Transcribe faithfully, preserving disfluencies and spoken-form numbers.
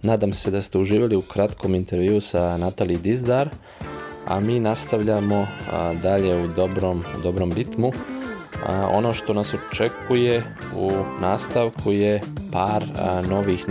Nadam se da ste uživali u kratkom intervjuu sa Natalie Dizdar, a mi nastavljamo a, dalje u dobrom, u dobrom ritmu. A, ono što nas očekuje u nastavku je par a, novih